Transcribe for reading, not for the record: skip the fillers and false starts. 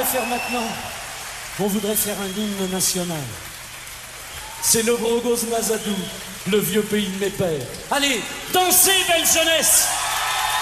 faire maintenant? On voudrait faire un hymne national. C'est le Brogoz Mazadou, le vieux pays de mes pères. Allez, dansez, belle jeunesse!